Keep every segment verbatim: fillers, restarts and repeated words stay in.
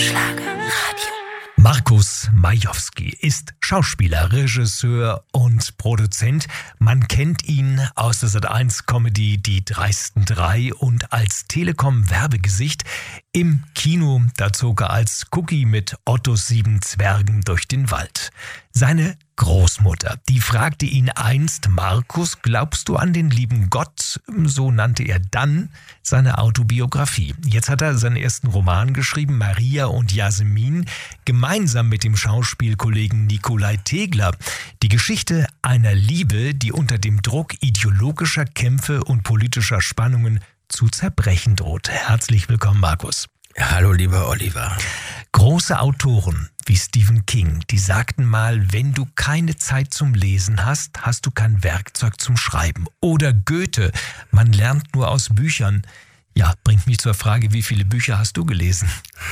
Schlagerradio. Markus Majowski ist Schauspieler, Regisseur und Produzent. Man kennt ihn aus der Sat eins Comedy Die dreisten drei und als Telekom-Werbegesicht. Im Kino, da zog er als Cookie mit Ottos sieben Zwergen durch den Wald. Seine Großmutter, die fragte ihn einst: Markus, glaubst du an den lieben Gott? So nannte er dann seine Autobiografie. Jetzt hat er seinen ersten Roman geschrieben, Maria und Jasmin, gemeinsam mit dem Schauspielkollegen Nikolai Tegler. Die Geschichte einer Liebe, die unter dem Druck ideologischer Kämpfe und politischer Spannungen zu zerbrechen droht. Herzlich willkommen, Markus. Ja, hallo, lieber Oliver. Große Autoren wie Stephen King, die sagten mal, wenn du keine Zeit zum Lesen hast, hast du kein Werkzeug zum Schreiben. Oder Goethe, man lernt nur aus Büchern. Ja, bringt mich zur Frage, wie viele Bücher hast du gelesen?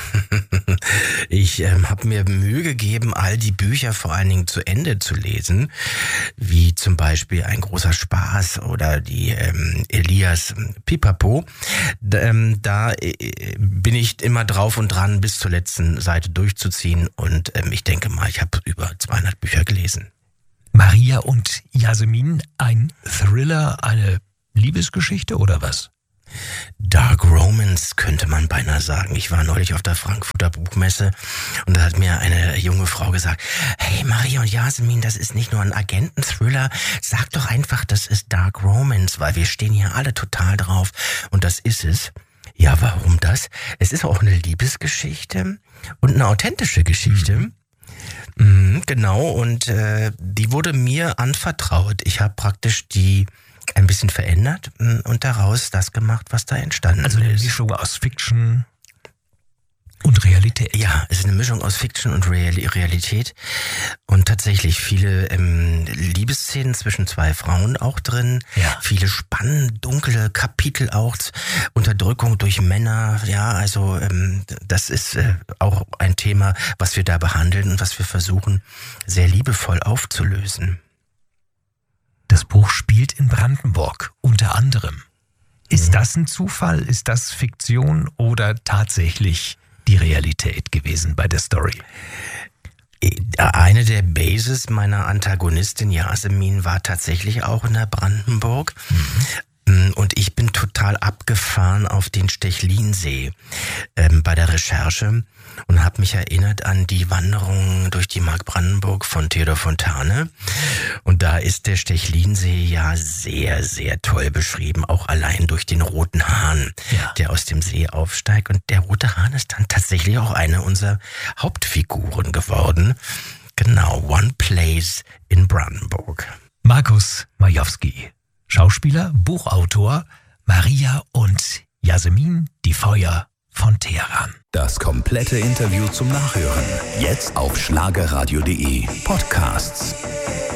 Ich ähm, habe mir Mühe gegeben, all die Bücher vor allen Dingen zu Ende zu lesen, wie zum Beispiel Ein großer Spaß oder die ähm, Elias Pipapo. Da, ähm, da äh, bin ich immer drauf und dran, bis zur letzten Seite durchzuziehen, und ähm, ich denke mal, ich habe über zweihundert Bücher gelesen. Maria und Jasmin, ein Thriller, eine Liebesgeschichte oder was? Dark Romance könnte man beinahe sagen. Ich war neulich auf der Frankfurter Buchmesse und da hat mir eine junge Frau gesagt: Hey, Maria und Jasmin, das ist nicht nur ein Agenten-Thriller, sag doch einfach, das ist Dark Romance, weil wir stehen hier alle total drauf, und das ist es. Ja, warum das? Es ist auch eine Liebesgeschichte und eine authentische Geschichte. Mhm. Mhm, genau, und äh, die wurde mir anvertraut. Ich habe praktisch die ein bisschen verändert und daraus das gemacht, was da entstanden ist. Also eine Mischung aus Fiction und Realität. Ja, es ist eine Mischung aus Fiction und Realität und tatsächlich viele ähm, Liebesszenen zwischen zwei Frauen auch drin. Ja. Viele spannende, dunkle Kapitel auch, Unterdrückung durch Männer. Ja, also ähm, das ist äh, auch ein Thema, was wir da behandeln und was wir versuchen, sehr liebevoll aufzulösen. Das Buch spielt in Brandenburg, unter anderem. Ist das ein Zufall? Ist das Fiktion oder tatsächlich die Realität gewesen bei der Story? Eine der Bases meiner Antagonistin Jasmin war tatsächlich auch in der Brandenburg. Mhm. Und ich bin total abgefahren auf den Stechlinsee ähm, bei der Recherche und habe mich erinnert an die Wanderung durch die Mark Brandenburg von Theodor Fontane. Und da ist der Stechlinsee ja sehr, sehr toll beschrieben, auch allein durch den roten Hahn, ja, der aus dem See aufsteigt. Und der rote Hahn ist dann tatsächlich auch eine unserer Hauptfiguren geworden. Genau, One Place in Brandenburg. Markus Majowski, Schauspieler, Buchautor, Maria und Jasmin, die Feuer von Teheran. Das komplette Interview zum Nachhören. Jetzt auf schlagerradio punkt de Podcasts.